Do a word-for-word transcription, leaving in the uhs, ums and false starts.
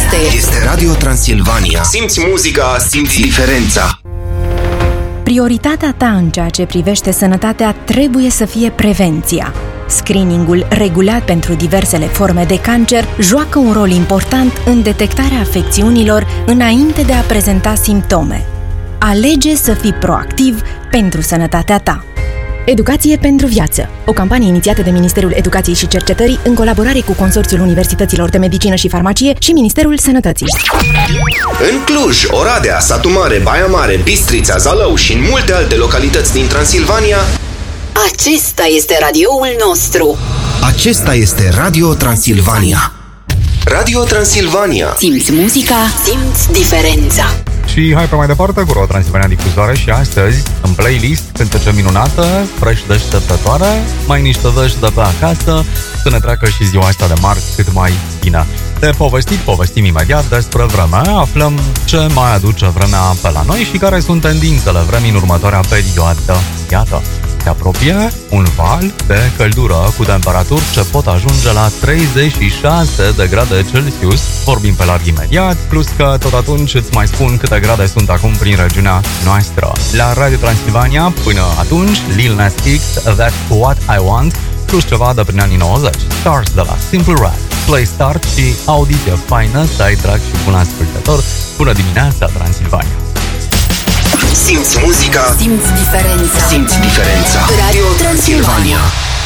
este? Este Radio Transilvania. Simți muzica, simți diferența. Prioritatea ta în ceea ce privește sănătatea trebuie să fie prevenția. Screeningul regulat pentru diversele forme de cancer joacă un rol important în detectarea afecțiunilor înainte de a prezenta simptome. Alege să fii proactiv pentru sănătatea ta. Educație pentru viață. O campanie inițiată de Ministerul Educației și Cercetării în colaborare cu Consorțiul Universităților de Medicină și Farmacie și Ministerul Sănătății. În Cluj, Oradea, Satu Mare, Baia Mare, Bistrița, Zalău și în multe alte localități din Transilvania, acesta este radioul nostru. Acesta este Radio Transilvania. Radio Transilvania. Simți muzica, simți diferența. Și hai pe mai departe cu Radio Transilvania Difuzare și astăzi, în playlist, cântece minunată, fresh deșteptătoare, mai niște vești de pe acasă, să ne treacă și ziua asta de marți cât mai bine. De povestit, povestim imediat despre vreme, aflăm ce mai aduce vremea pe la noi și care sunt tendințele vremii în următoarea perioadă. Iată, se apropie un val de căldură cu temperaturi ce pot ajunge la treizeci și șase de grade Celsius. Vorbim pe larg imediat, plus că tot atunci îți mai spun câte grade sunt acum prin regiunea noastră. La Radio Transilvania, până atunci, Lil Nas X, That's What I Want, plus ceva de prin anii nouăzeci, Stars de la Simple Red, Play Start și audiție faină să ai drag și bun ascultător. Bună dimineața, Transilvania! Simți muzica, simți diferența. Simți diferența. Radio Transilvania.